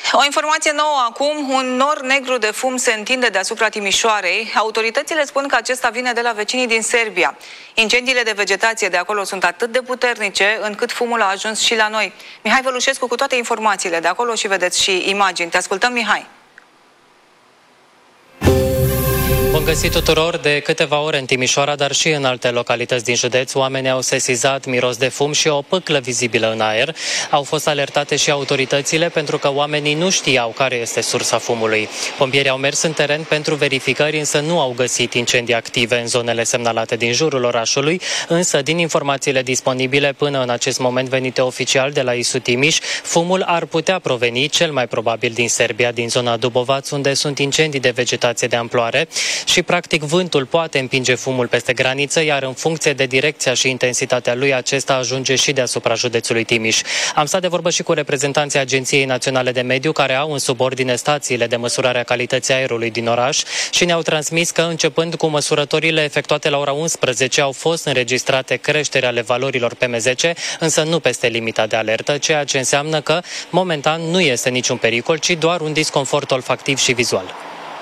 O informație nouă acum, un nor negru de fum se întinde deasupra Timișoarei. Autoritățile spun că acesta vine de la vecinii din Serbia. Incendiile de vegetație de acolo sunt atât de puternice încât fumul a ajuns și la noi. Mihai Vălușescu cu toate informațiile de acolo și vedeți și imagini. Te ascultăm, Mihai. Bun găsit tuturor! De câteva ore în Timișoara, dar și în alte localități din județ, oamenii au sesizat miros de fum și o pâclă vizibilă în aer. Au fost alertate și autoritățile pentru că oamenii nu știau care este sursa fumului. Pompierii au mers în teren pentru verificări, însă nu au găsit incendii active în zonele semnalate din jurul orașului, însă din informațiile disponibile până în acest moment venite oficial de la ISU Timiș, fumul ar putea proveni cel mai probabil din Serbia, din zona Dubovaț, unde sunt incendii de vegetație de amploare. Și, practic, vântul poate împinge fumul peste graniță, iar în funcție de direcția și intensitatea lui, acesta ajunge și deasupra județului Timiș. Am stat de vorbă și cu reprezentanții Agenției Naționale de Mediu, care au în subordine stațiile de măsurare a calității aerului din oraș și ne-au transmis că, începând cu măsurătorile efectuate la ora 11, au fost înregistrate creșteri ale valorilor PM10, însă nu peste limita de alertă, ceea ce înseamnă că, momentan, nu este niciun pericol, ci doar un disconfort olfactiv și vizual.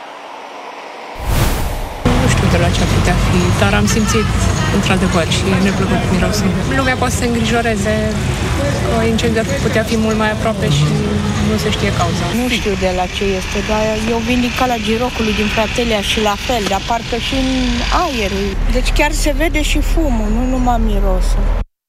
Nu știu de la ce ar putea fi, dar am simțit într-adevăr și neplăcut mirosul. Lumea poate să se îngrijoreze că incendiul ar putea fi mult mai aproape și nu se știe cauza. Nu știu de la ce este, dar eu vin din Cala Girocului, din Fratelia și la fel, dar parcă și în aer. Deci chiar se vede și fumul, nu numai mirosul.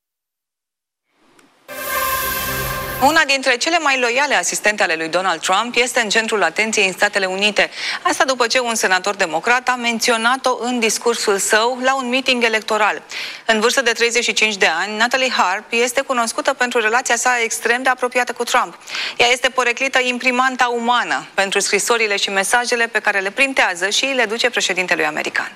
Una dintre cele mai loiale asistente ale lui Donald Trump este în centrul atenției în Statele Unite. Asta după ce un senator democrat a menționat-o în discursul său la un meeting electoral. În vârstă de 35 de ani, Natalie Harp este cunoscută pentru relația sa extrem de apropiată cu Trump. Ea este poreclită imprimanta umană pentru scrisorile și mesajele pe care le printează și le duce președintelui american.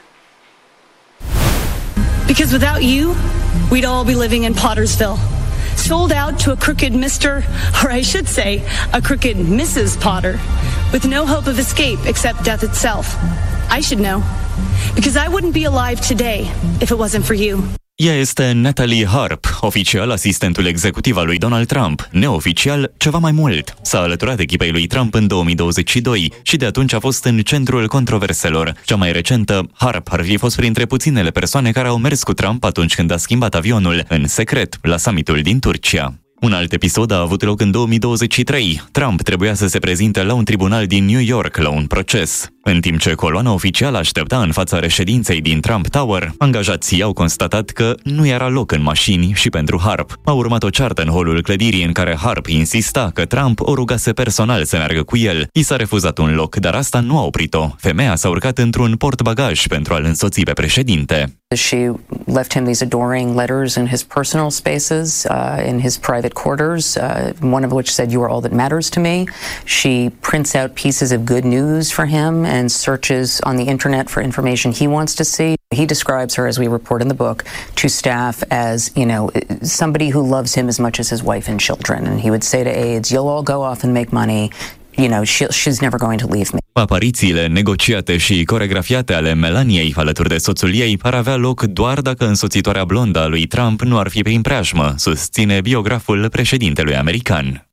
Because without you, we'd all be living in Pottersville. Sold out to a crooked Mr., or I should say, a crooked Mrs. Potter, with no hope of escape except death itself. I should know, because I wouldn't be alive today if it wasn't for you. Ea este Natalie Harp, oficial asistentul executiv al lui Donald Trump, neoficial ceva mai mult. S-a alăturat echipei lui Trump în 2022 și de atunci a fost în centrul controverselor. Cea mai recentă, Harp ar fi fost printre puținele persoane care au mers cu Trump atunci când a schimbat avionul, în secret, la summitul din Turcia. Un alt episod a avut loc în 2023. Trump trebuia să se prezinte la un tribunal din New York la un proces. În timp ce coloana oficială aștepta în fața reședinței din Trump Tower, angajații au constatat că nu era loc în mașini și pentru Harp. A urmat o ceartă în holul clădirii în care Harp insista că Trump o rugase personal să meargă cu el. I s-a refuzat un loc, dar asta nu a oprit-o. Femeia s-a urcat într-un portbagaj pentru a-l însoți pe președinte. She left him these adoring letters in his personal spaces, in his private quarters, one of which said, "You are all that matters to me." She prints out pieces of good news for him and searches on the internet for information he wants to see. He describes her, as we report in the book, to staff as, somebody who loves him as much as his wife and children. And he would say to aides, "You'll all go off and make money. She's never going to leave me." Aparițiile negociate și coregrafiate ale Melaniei alături de soțul ei ar avea loc doar dacă însoțitoarea blondă a lui Trump nu ar fi prin preajmă, susține biograful președintelui american.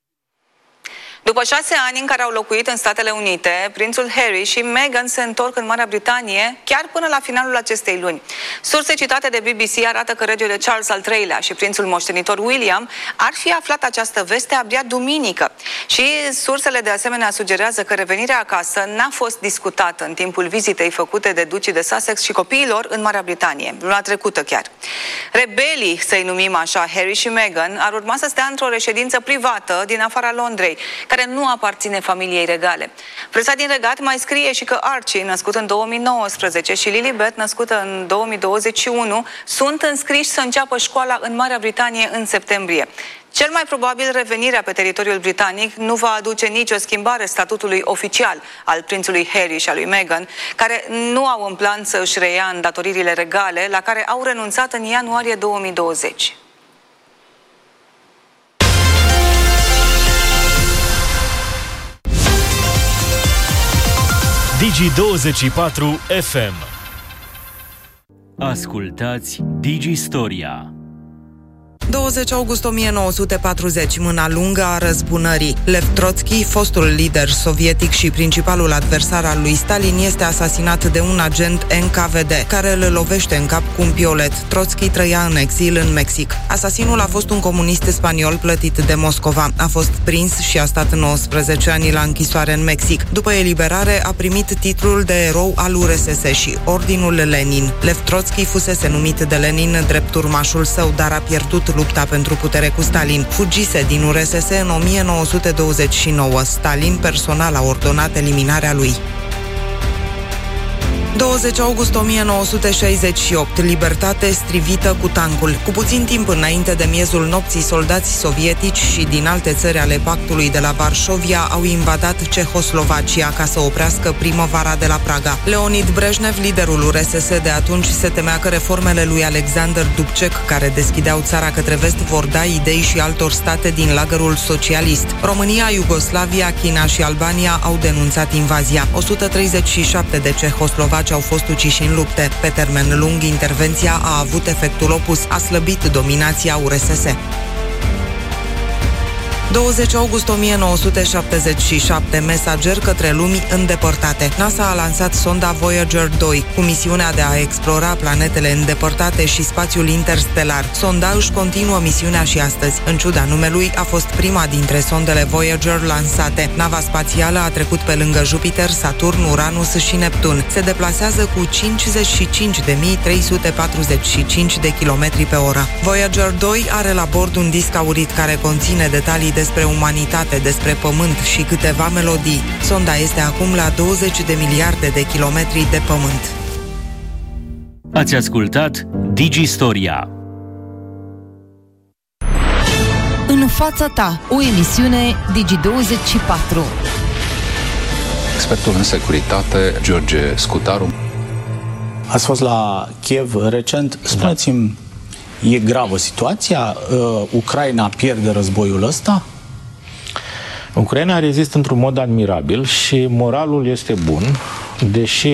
După 6 ani în care au locuit în Statele Unite, prințul Harry și Meghan se întorc în Marea Britanie chiar până la finalul acestei luni. Surse citate de BBC arată că regele Charles al III-lea și prințul moștenitor William ar fi aflat această veste abia duminică. Și sursele de asemenea sugerează că revenirea acasă n-a fost discutată în timpul vizitei făcute de ducii de Sussex și copiilor în Marea Britanie, luna trecută chiar. Rebelii, să-i numim așa, Harry și Meghan, ar urma să stea într-o reședință privată din afara Londrei, care nu aparține familiei regale. Presa din Regat mai scrie și că Archie, născut în 2019, și Lilibet, născută în 2021, sunt înscriși să înceapă școala în Marea Britanie în septembrie. Cel mai probabil, revenirea pe teritoriul britanic nu va aduce nicio schimbare statutului oficial al prințului Harry și al lui Meghan, care nu au în plan să își reia îndatoririle regale la care au renunțat în ianuarie 2020. Digi24 FM. Ascultați Digi Storia. 20 august 1940, mâna lungă a răzbunării. Lev Trotsky, fostul lider sovietic și principalul adversar al lui Stalin, este asasinat de un agent NKVD, care îl lovește în cap cu un piolet. Trotsky trăia în exil în Mexic. Asasinul a fost un comunist spaniol plătit de Moscova. A fost prins și a stat 19 ani la închisoare în Mexic. După eliberare, a primit titlul de erou al URSS și Ordinul Lenin. Lev Trotsky fusese numit de Lenin drept urmașul său, dar a pierdut lupta pentru putere cu Stalin. Fugise din URSS în 1929. Stalin personal a ordonat eliminarea lui. 20 august 1968, libertate strivită cu tancul. Cu puțin timp înainte de miezul nopții, soldați sovietici și din alte țări ale pactului de la Varșovia au invadat Cehoslovacia ca să oprească primăvara de la Praga. Leonid Brejnev, liderul URSS de atunci, se temea că reformele lui Alexander Dubček, care deschideau țara către vest, vor da idei și altor state din lagărul socialist. România, Iugoslavia, China și Albania au denunțat invazia. 137 de cehoslovaci au fost uciși în lupte. Pe termen lung, intervenția a avut efectul opus, a slăbit dominația URSS. 20 august 1977, mesager către lumi îndepărtate. NASA a lansat sonda Voyager 2 cu misiunea de a explora planetele îndepărtate și spațiul interstelar. Sonda își continuă misiunea și astăzi. În ciuda numelui, a fost prima dintre sondele Voyager lansate. Nava spațială a trecut pe lângă Jupiter, Saturn, Uranus și Neptun. Se deplasează cu 55.345 de kilometri pe oră. Voyager 2 are la bord un disc aurit care conține detalii despre umanitate, despre pământ și câteva melodii. Sonda este acum la 20 de miliarde de kilometri de pământ. Ați ascultat Digistoria. În fața ta, o emisiune Digi24. Expertul în securitate, George Scutaru. Ați fost la Kiev recent. Spuneți-mi, e gravă situația? Ucraina pierde războiul ăsta? Ucraina rezistă într-un mod admirabil și moralul este bun, deși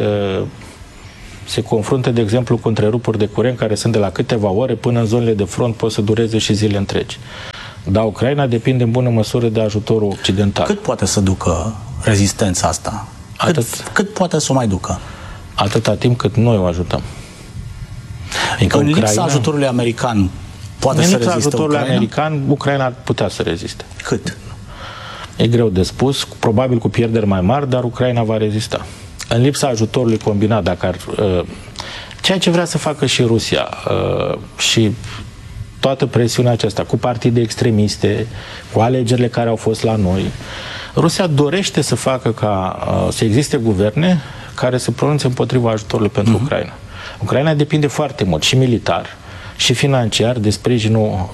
se confruntă, de exemplu, cu întrerupuri de curent care sunt de la câteva ore până în zonele de front, pot să dureze și zile întregi. Dar Ucraina depinde în bună măsură de ajutorul occidental. Cât poate să ducă rezistența asta? Cât poate să o mai ducă? Atâta timp cât noi o ajutăm. Adică în lipsa ajutorului american poate să reziste ajutorului american, Ucraina ar putea să reziste. Cât? E greu de spus, probabil cu pierderi mai mari, dar Ucraina va rezista. În lipsa ajutorului combinat, dacă ceea ce vrea să facă și Rusia și toată presiunea aceasta, cu partide extremiste, cu alegerile care au fost la noi, Rusia dorește să facă să existe guverne care să pronunțe împotriva ajutorului pentru Ucraina. Ucraina depinde foarte mult, și militar, și financiar, de sprijinul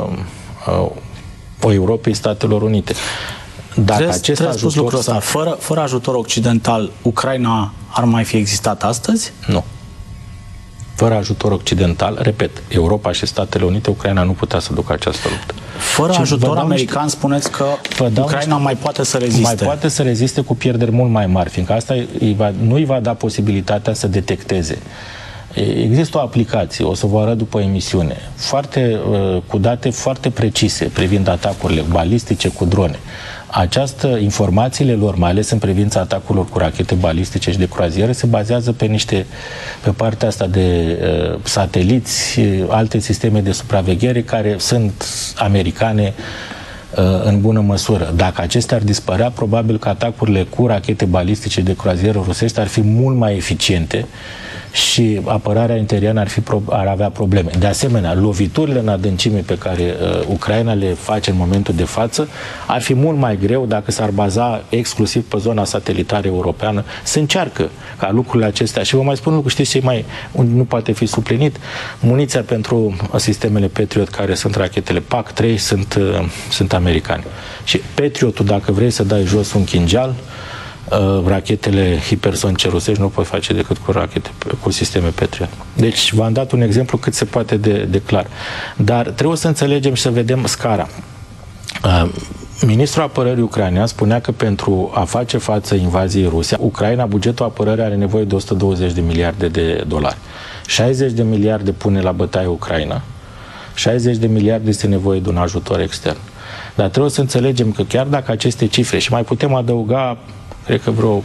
Europei, Statelor Unite. Dacă acest ajutor fără ajutor occidental, Ucraina ar mai fi existat astăzi? Nu. Fără ajutor occidental, repet, Europa și Statele Unite, Ucraina nu putea să ducă această luptă. Fără ajutor american, spuneți că Ucraina mai poate să reziste. Mai poate să reziste cu pierderi mult mai mari, fiindcă asta nu îi va da posibilitatea să detecteze. Există o aplicație, o să vă arăt după emisiune, cu date foarte precise privind atacurile balistice cu drone. Informațiile lor, mai ales în privința atacurilor cu rachete balistice și de croazieră, se bazează pe partea asta de sateliți, alte sisteme de supraveghere care sunt americane în bună măsură. Dacă acestea ar dispărea, probabil că atacurile cu rachete balistice de croazieră rusești ar fi mult mai eficiente și apărarea interiană ar avea probleme. De asemenea, loviturile în adâncime pe care Ucraina le face în momentul de față ar fi mult mai greu dacă s-ar baza exclusiv pe zona satelitară europeană. Se încearcă ca lucrurile acestea. Și vă mai spun lucru, știți ce nu poate fi suplinit? Muniția pentru sistemele Patriot, care sunt rachetele PAC-3, sunt americane. Și Patriotul, dacă vrei să dai jos un Kinjal, rachetele hipersonice rusești nu pot face decât cu sisteme Patriot. Deci v-am dat un exemplu cât se poate de clar. Dar trebuie să înțelegem și să vedem scara. Ministrul apărării ucrainean spunea că pentru a face față invaziei Rusia, Ucraina, bugetul apărării are nevoie de 120 de miliarde de dolari. 60 de miliarde pune la bătaie Ucraina 60 de miliarde este nevoie de un ajutor extern. Dar trebuie să înțelegem că chiar dacă aceste cifre, și mai putem adăuga, cred că vreo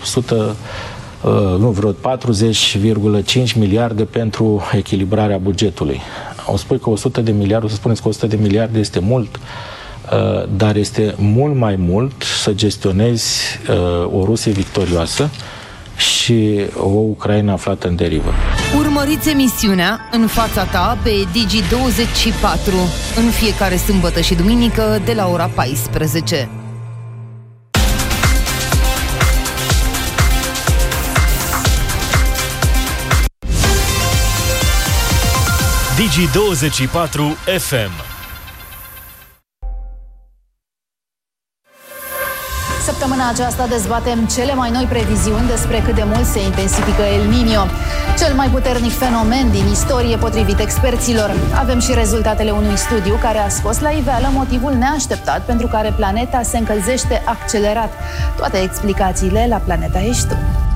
40,5 miliarde pentru echilibrarea bugetului. O spui că 100 de miliarde, o să spuneți că 100 de miliarde este mult, dar este mult mai mult să gestionezi o Rusie victorioasă și o Ucraina aflată în derivă. Urmăriți emisiunea În fața ta pe Digi24 în fiecare sâmbătă și duminică de la ora 14. Digi24 FM. Săptămâna aceasta dezbatem cele mai noi previziuni despre cât de mult se intensifică El Niño, cel mai puternic fenomen din istorie potrivit experților. Avem și rezultatele unui studiu care a scos la iveală motivul neașteptat pentru care planeta se încălzește accelerat. Toate explicațiile la Planeta Ești Tu.